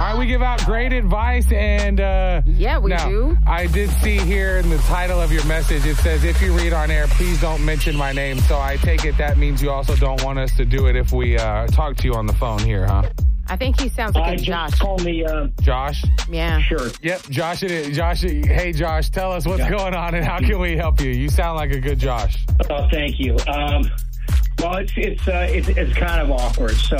right, we give out great advice, and yeah, we do. I did see here in the title of your message, it says, if you read on air, please don't mention my name. So I take it that means you also don't want us to do it if we talk to you on the phone here, huh? I think he sounds like a Josh. Just call me Josh? Yeah. Sure. Yep, Josh it is. Josh, hey, Josh, tell us what's going on and how can we help you? You sound like a good Josh. Oh, thank you. Well, it's kind of awkward. So,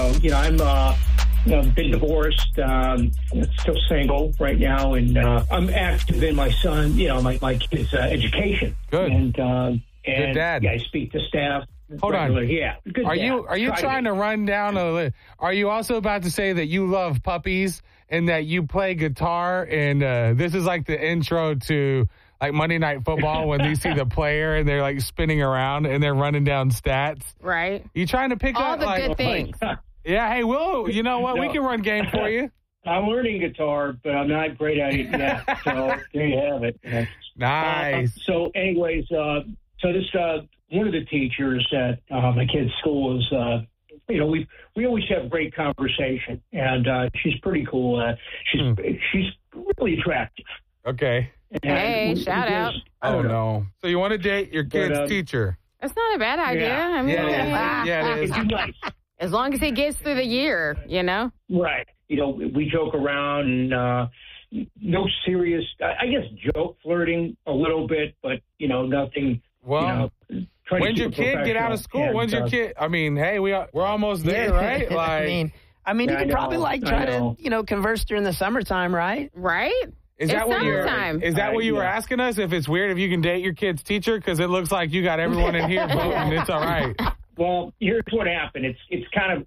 I'm been divorced, still single right now, and I'm active in my son, my kid's education. Good. And good dad. Yeah, I speak to staff. Hold regularly. on. Yeah. Good Are dad. you trying to run down a list? Are you also about to say that you love puppies and that you play guitar and this is like the intro to like Monday Night Football when you see the player and they're like spinning around and they're running down stats? Right. You trying to pick all up the like good things? Yeah. Hey, Will. You know what? No. We can run game for you. I'm learning guitar, but I'm not great at it yet. So there you have it. Nice. So, anyways, this one of the teachers at my kid's school is, we always have great conversation, and she's pretty cool. She's really attractive. Okay. Hey, shout out. Oh no. So you want to date your kid's teacher? That's not a bad idea. Yeah. I mean, Yeah, it is. It's nice. As long as he gets through the year, Right. We joke around and no serious, I guess, joke flirting a little bit, but, nothing. Well, when's your kid get out of school? When's your kid? I mean, hey, we're almost there, right? Like, I mean, you could probably try to, converse during the summertime, right? Right? Is that what you were asking us? If it's weird if you can date your kid's teacher? Because it looks like you got everyone in here voting. It's all right. Well, here's what happened. It's kind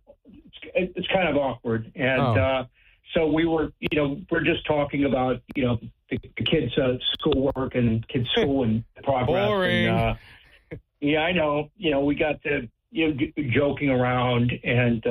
of awkward, and so we were, we're just talking about, the kids' schoolwork and kids' school and progress. Boring. And, yeah, I know. We got to joking around, and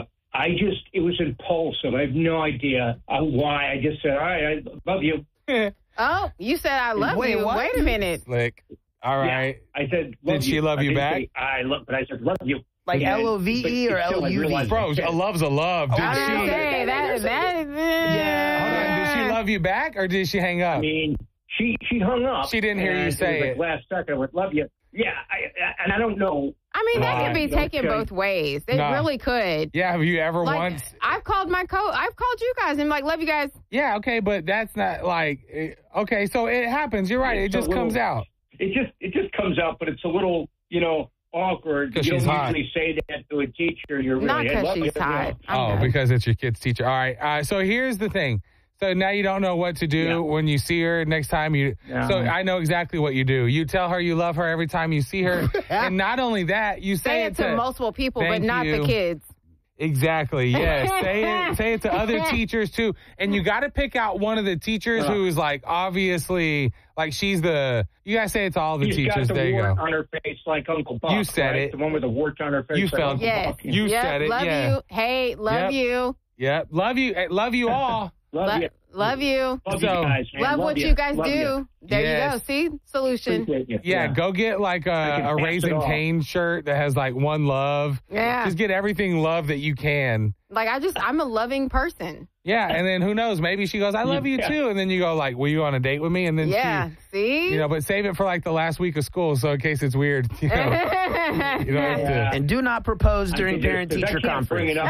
it was impulsive. I have no idea why. I just said, all right, I love you. Oh, you said I love you. What? Wait a minute. Slick. All right. Yeah, I said, love Did she love you back? But I said, love you. Like LOVE or LUV? Bro, a love's a love. Did I she? didn't say that. Hold on. Did she love you back or did she hang up? I mean, she hung up. She didn't hear you say it. Last second, I would love you. Yeah, and I don't know. I mean, that could be taken both ways. It really could. Yeah, have you ever once? I've called I've called you guys and love you guys. Yeah, okay, but that's not like, okay, so it happens. You're right. It just comes out. It just comes out, but it's a little, awkward. Because you she's don't hot. usually say that to a teacher. You're really, Not because she's hot. Oh, because it's your kid's teacher. All right. So here's the thing. So now you don't know what to do when you see her next time you. Yeah. So I know exactly what you do. You tell her you love her every time you see her, and not only that, you say it to multiple people, but not the kids. Exactly. Yes. Say it to other teachers too, and you got to pick out one of the teachers who's like obviously like she's the. You got to say it to all the teachers. Got the there you wart go. on her face like Uncle Buck. You said right? it. The one with the warts on her face. You like felt. Uncle Yes. Buck. You said it. Love you. Hey, love you. Yep. Love you. Love you all. Love you. Love you. Love you guys, man. Love what you guys do. You. There Yes. you go. See? Solution. Yeah, go get like a Raising Cane shirt that has like one love. Yeah. Just get everything love that you can. Like, I'm a loving person. Yeah, and then who knows? Maybe she goes, I love you too. And then you go like, will you on a date with me? And then See? but save it for like the last week of school. So in case it's weird, you don't have to. And do not propose during parent-teacher conference. Bring it up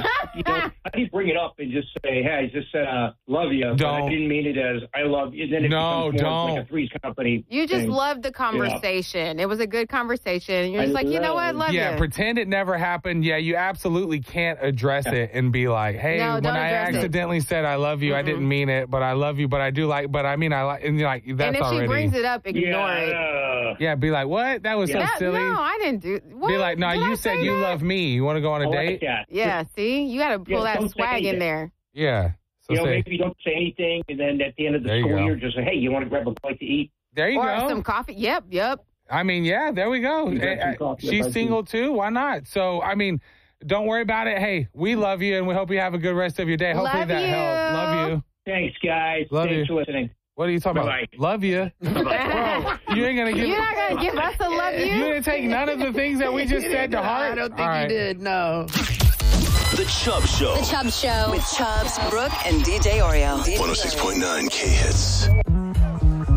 I keep bring it up and just say, hey, I just said love you. But I didn't mean it as I love you. Then it becomes more like a Three's Company You just thing. loved the conversation. It was a good conversation. You're just like, you know what? I love you. Yeah, pretend it never happened. Yeah, you absolutely can't address it and be like, hey, No, when don't I address it. accidentally said I love you, I didn't mean it, but I love you, but I do like, but I mean, I like, and you're like, that's And if already. she brings it up, ignore it. Yeah, be like, what? That was so silly. No, I didn't do. What? Be like, no, Did I you said say you that? love me. You want to go on a date? Yeah, see, you got to pull that don't say swag in anything. there. Yeah. So say, maybe you don't say anything, and then at the end of the There you school go. year, just say, hey, you want to grab a bite to eat? there you Or go. some coffee. Yep. I mean, yeah, there we go. You got some coffee, She's I single too. Why not? So, I mean, don't worry about it. Hey, we love you, and we hope you have a good rest of your day. Hopefully Love that you. helped. Love you. Thanks, guys. Love Thanks you. for listening. What are you talking Bye-bye. about? Love you. Bro, you ain't going to give You're not going to give us a love you? You didn't take none of the things that we just said to heart? I don't think All right. you did, no. The The Chubb Show. The Chubb Show. With Chubbs, Brooke, and DJ Oreo. 106.9 K-Hits.